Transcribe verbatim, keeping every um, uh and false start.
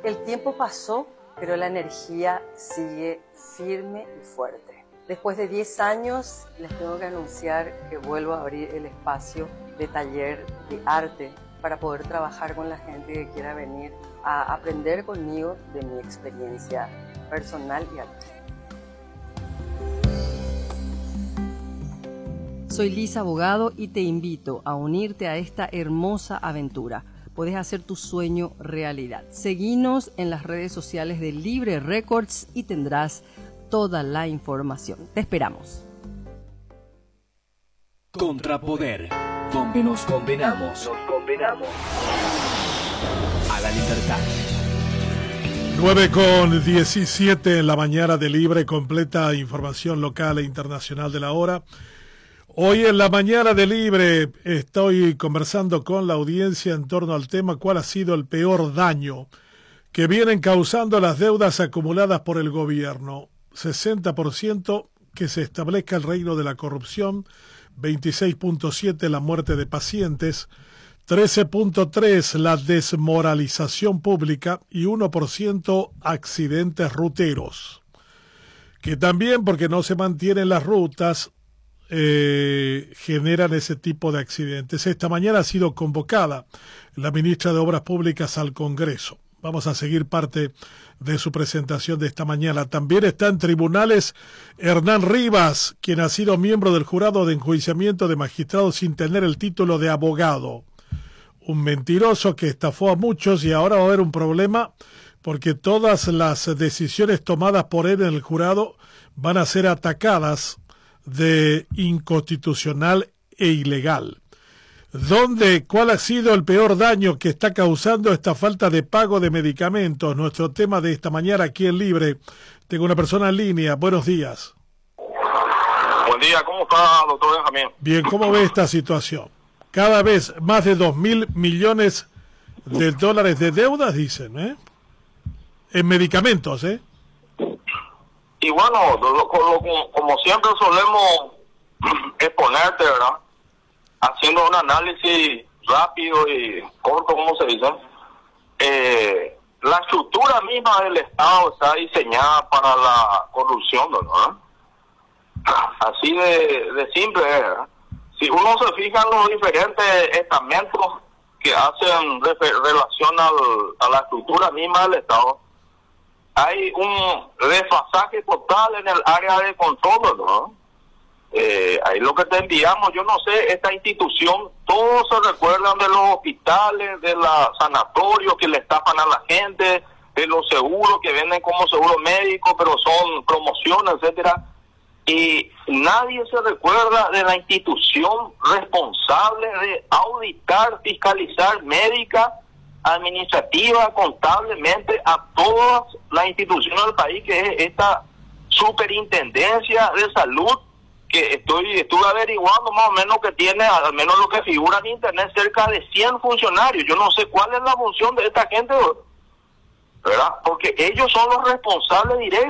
El tiempo pasó, pero la energía sigue firme y fuerte. Después de diez años, les tengo que anunciar que vuelvo a abrir el espacio de taller de arte para poder trabajar con la gente que quiera venir a aprender conmigo de mi experiencia personal y artística. Soy Lisa Abogado y te invito a unirte a esta hermosa aventura. Puedes hacer tu sueño realidad. Seguinos en las redes sociales de Libre Records y tendrás toda la información. Te esperamos. Contrapoder, donde nos condenamos, nos condenamos a la libertad. nueve con diecisiete en la mañana de Libre, completa información local e internacional de la hora. Hoy en la mañana de Libre estoy conversando con la audiencia en torno al tema cuál ha sido el peor daño que vienen causando las deudas acumuladas por el gobierno. sesenta por ciento que se establezca el reino de la corrupción, veintiséis punto siete la muerte de pacientes, trece punto tres la desmoralización pública y uno por ciento accidentes ruteros. Que también, porque no se mantienen las rutas, Eh, generan ese tipo de accidentes. Esta mañana ha sido convocada la ministra de Obras Públicas al Congreso. Vamos a seguir parte de su presentación de esta mañana. También está en tribunales Hernán Rivas, quien ha sido miembro del jurado de enjuiciamiento de magistrados sin tener el título de abogado. Un mentiroso que estafó a muchos y ahora va a haber un problema porque todas las decisiones tomadas por él en el jurado van a ser atacadas de inconstitucional e ilegal. ¿Dónde, cuál ha sido el peor daño que está causando esta falta de pago de medicamentos? Nuestro tema de esta mañana aquí en Libre. Tengo una persona en línea. Buenos días. Buen día, ¿cómo está, doctor Benjamín? Bien, ¿cómo ve esta situación? Cada vez más de dos mil millones de dólares de deudas, dicen, ¿eh? En medicamentos, ¿eh? Y bueno, lo, lo, como, como siempre solemos exponerte, ¿verdad? Haciendo un análisis rápido y corto, como se dice, eh, la estructura misma del Estado está diseñada para la corrupción, ¿verdad? Así de, de simple, ¿verdad? Si uno se fija en los diferentes estamentos que hacen refer, relación al, a la estructura misma del Estado, hay un desfasaje total en el área de control, ¿no? Eh, ahí lo que te enviamos, yo no sé, esta institución, todos se recuerdan de los hospitales, de los sanatorios que le estafan a la gente, de los seguros que venden como seguro médico, pero son promociones, etcétera. Y nadie se recuerda de la institución responsable de auditar, fiscalizar médica, administrativa, contablemente, a todas las instituciones del país, que es esta superintendencia de salud, que estoy estuve averiguando más o menos que tiene, al menos lo que figura en internet, cerca de cien funcionarios. Yo no sé cuál es la función de esta gente, ¿verdad? Porque ellos son los responsables directos